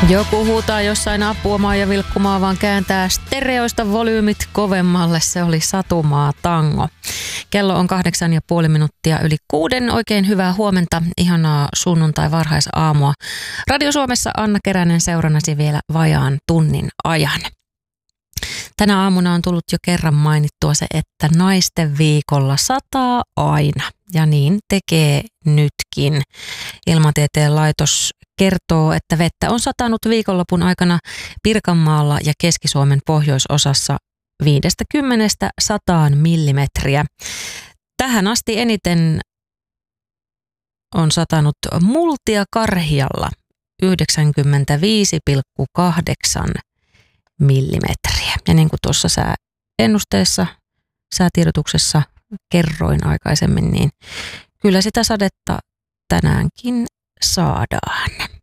Joku huutaa jossain apua ja vilkkumaa, vaan kääntää stereoista volyymit kovemmalle. Se oli Satumaa Tango. Kello on 8:30 Oikein hyvää huomenta, ihanaa sunnuntai varhaisaamua. Radio Suomessa Anna Keränen seurannasi vielä vajaan tunnin ajan. Tänä aamuna on tullut jo kerran mainittua se, että naisten viikolla sataa aina. Ja niin tekee nytkin. Ilmatieteen laitos kertoo, että vettä on satanut viikonlopun aikana Pirkanmaalla ja Keski-Suomen pohjoisosassa 50–100 millimetriä. Tähän asti eniten on satanut Multiakarhialla 95,8 millimetriä. Ja niin kuin tuossa säätiedotuksessa kerroin aikaisemmin, niin kyllä sitä sadetta tänäänkin saadaan.